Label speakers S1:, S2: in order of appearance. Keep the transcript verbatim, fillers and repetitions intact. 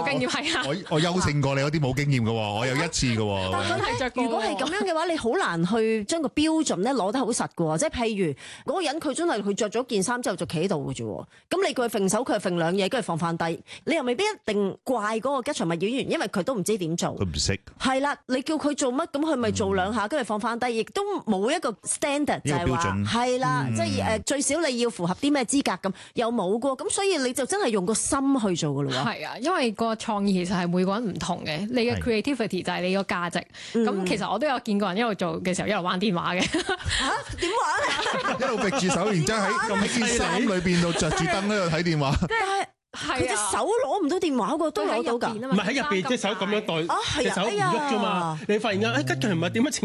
S1: 經驗係啊。
S2: 我我優勝過你有啲冇經驗嘅喎，我有一次嘅喎。
S1: 但係咧，
S3: 如果係咁樣嘅話，你好難去將個標準咧攞得好實嘅喎。即係譬如嗰個人佢真係佢着咗件衫之後就企喺度嘅啫喎。咁你叫佢揈手，佢係揈兩嘢，跟住放翻低，你又未必一定怪嗰個吉祥物演員，因為佢都唔知點做。
S2: 佢唔識。
S3: 係啦，你叫佢做乜，咁佢咪做兩下，跟住放翻低，亦都冇一個 standard 就係話係啦，即係誒最少你要符合啲咩資格咁，又冇過，咁所以你就真係用個心去做嘅咯喎。
S1: 係啊，因為個創意其實係每個人唔同嘅，你嘅 creativity 就係你個價值。咁其實我都有見過人一路做嘅時候一路玩電話嘅。
S3: 嚇點玩啊？
S2: 一路逼住手，然之後喺咁件衫裏邊度着住燈喺度睇電話。
S3: 佢隻手攞唔到電話個都攞到㗎，
S1: 唔
S4: 唔係喺入邊隻手咁樣袋，隻手唔喐啫嘛。你發現啊，誒吉祥物點解